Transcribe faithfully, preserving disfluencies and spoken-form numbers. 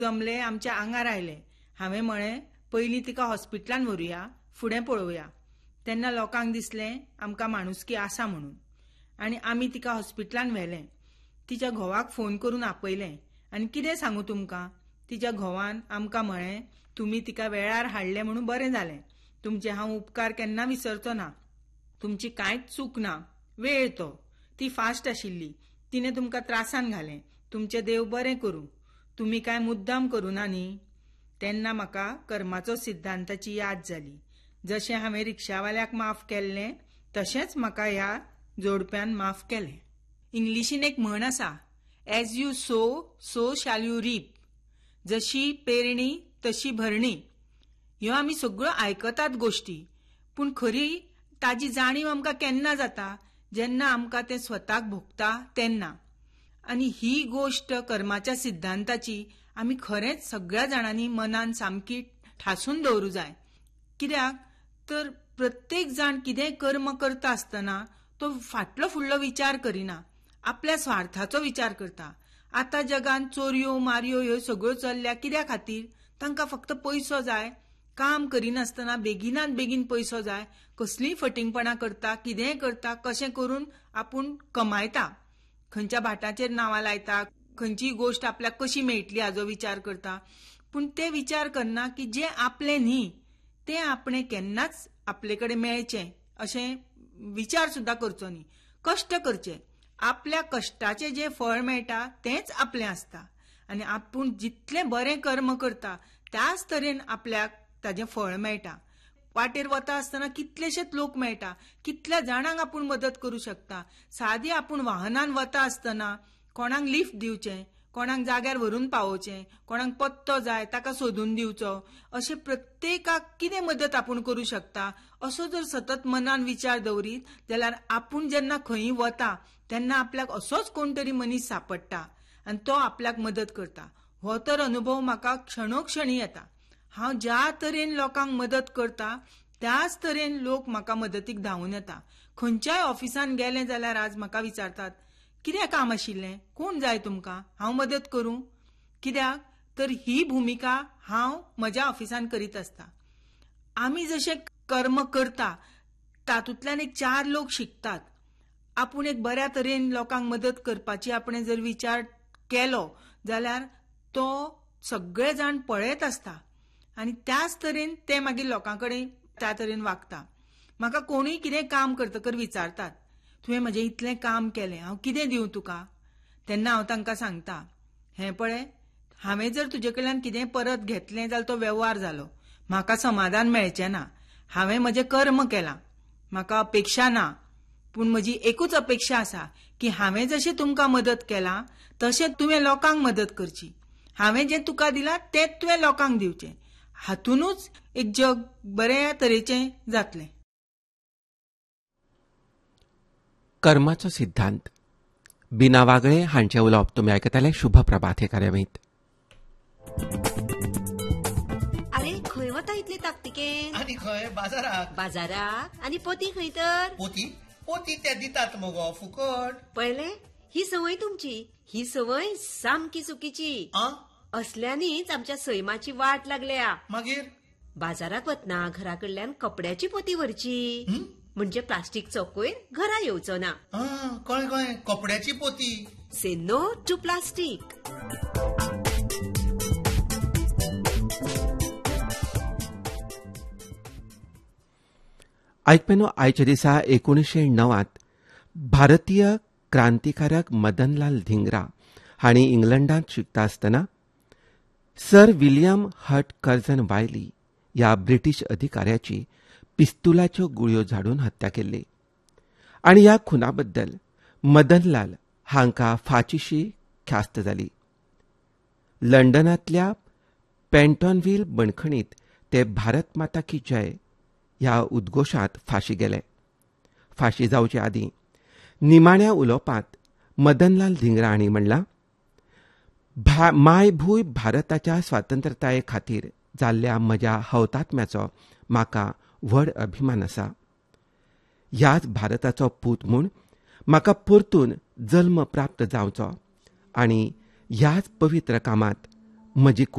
जमले आमच्या आंगार आयले. हांवें म्हळें पयलीं तिका हॉस्पिटलान व्हरुया, फुडें पळोवया. तेन्ना लोकांक दिसलें आमकां माणुसकी आसा म्हणून आनी आमी तिका हॉस्पिटलान व्हेलें. तिच्या घोवाक फोन करून आपयलें आनी कितें सांगू तुमकां, तिच्या घोवान आमकां म्हळें तुमी तिका वेळार हाडलें म्हणून बरें जालें. तुमचे हांव उपकार केन्ना विसरचो ना. तुमची कांयच चूक ना. वेळ तो. ती फास्ट आशिल्ली. तिणें तुमकां त्रासान घालें. तुमचें देव बरें करूं. तुमी कांय मुद्दाम करुना न्ही. तेन्ना म्हाका कर्माचो सिद्धांताची याद जाली. जशें हांवें रिक्षावाल्याक माफ केल्लें तशेंच म्हाका ह्या जोडप्यान माफ केलें. इंग्लिशीन एक म्हण आसा, age you so so shall you reap. जशी पेरणी तशी भरणी. ह्यो आमी सगळ्यो आयकतात गोश्टी, पूण खरी ताजी जाणीव आमकां केन्ना जाता, जेन्ना आमकां तें स्वताक भोगता तेन्ना. आनी ही गोश्ट कर्माच्या सिद्धांताची आमी खरेंच सगळ्या जाणांनी मनान सामकी ठासून दवरूं जाय. कित्याक तर प्रत्येक जाण कितेंय कर्म करता आसतना तो फाटलो फुडलो विचार करिना, आपल्या स्वार्थाचो विचार करता. आतां जगान चोरयो मारयो ह्यो सगळ्यो चल्ल्या कित्या खातीर? तांकां फक्त पयसो जाय. काम करिनासतना बेगिनात बेगीन पयसो जाय. कसलीय फटिंगपणां करता, कितेंय करता, कशें करून आपूण कमायता. खंयच्या भाटाचेर नांवां लायता, खंयचीय गोश्ट आपल्याक कशी मेळटली हाचो विचार करता. पूण ते विचार करना की जें आपलें न्ही तें आपणें केन्नाच आपले कडेन मेळचें अशें विचार सुद्दां करचो न्ही. कश्ट करचे. आपल्या कश्टाचें जें फळ मेळटा तेंच आपलें आसता. आनी आपूण जितलें बरें कर्म करता त्याच तरेन आपल्याक ताजें फळ मेळटा. वाटेर वता आसतना कितलेशेच लोक मेळटा. कितल्या जाणांक आपूण मदत करूं शकता. सादी आपूण वाहनान वता आसतना कोणाक लिफ्ट दिवचें, कोणाक जाग्यार व्हरून पावोवचें, कोणाक पत्तो जाय ताका सोदून दिवचो, अशें प्रत्येकाक कितें मदत आपूण करूं शकता असो जर सतत मनान विचार दवरीत जाल्यार आपूण जेन्ना खंयी वता तेन्ना आपल्याक असोच कोण तरी मनीस सांपडटा आनी तो आपल्याक मदत करता. हो तर अनुभव म्हाका क्षणोक्षणी येता. हांव ज्या तरेन लोकांक मदत करता त्याच तरेन लोक म्हाका मदतीक धांवून येता. खंयच्याय ऑफिसान गेलें जाल्यार आज म्हाका विचारतात कितें काम आशिल्लें, कोण जाय तुमकां, हांव मदत करूं. कित्याक तर ही भुमिका हांव म्हज्या ऑफिसान करीत आसता. आमी जशें कर्म करता तातूंतल्यान एक चार लोक शिकतात. आपूण एक बऱ्या तरेन लोकांक मदत करपाची आपणें जर विचार केलो जाल्यार तो सगळे जाण पळयत आसता आनी त्याच तरेन ते मागीर लोकां कडेन त्या तरेन वागता. म्हाका कोणूय कितें काम करतकर विचारतात, तुवें म्हजें इतलें काम केलें, हांव कितें दिवं तुका? तेन्ना हांव तांकां सांगता, हें पळय, हांवें जर तुजे कडल्यान कितें परत घेतलें जाल्यार तो वेव्हार जालो. म्हाका समाधान मेळचें ना. हांवें म्हजें कर्म केलां. म्हाका अपेक्षा ना. पूण म्हजी एकूच अपेक्षा आसा की हांवें जशें तुमकां मदत केलां तशें तुवें लोकांक मदत करची. हांवें जें तुका दिलां तेंच तुवें लोकांक दिवचें. हातूनच एक जग बऱ्या तरेचें जातलें. कर्माचो सिद्धांत बिना वागळे हांचे उलोवप तुमी आयकताले शुभ प्रभात हे कार्यावळींत. आरे खंय वता इतले ताकतिकेन? आनी खंय बाजाराक. बाजाराक? आनी पोती खंय तर? पोती पोती ते दितात मगो फुकट. पळयले, ही संवय तुमची. ही संवय सामकी चुकीची. असल्यानीच आमच्या सैमाची वाट लागल्या. मागीर बाजाराक वतना घरा कडल्यान कपड्याची पोती व्हरची, म्हणजे प्लास्टिकचो कोयर घरा येवचो ना. कळ्ळें कळ्ळें. कपड्याची पोती. से नो टू प्लास्टिक. आयकपेनो आयच्या दिसा एकोणीशे णवांत भारतीय क्रांतिकारक मदनलाल धिंगरा हांणी इंग्लंडांत शिकता आसतना सर विलियम हट कर्जन वायली ह्या ब्रिटीश अधिकाऱ्याची पिस्तुलाच्यो गुळयो झाडून हत्या केल्ली आनी ह्या खुना बद्दल मदनलाल हांकां फाशीची ख्यास्त जाली. लंडनांतल्या पेंटॉनव्हील बंदखणींत ते भारत माता की जय ह्या उद्घोशांत फाशी गेले. फाशी जावचे आदीं निमाण्या उलोवपांत मदनलाल धिंगरा हांणी म्हणलां, मायभूंय भारताच्या स्वातंत्र्यताये खातीर जाल्ल्या म्हज्या हौतात्म्याचो म्हाका व्हड अभिमान आसा. ह्याच भारताचो पूत म्हूण म्हाका परतून जल्म प्राप्त जावचो आनी ह्याच पवित्र कामात म्हजी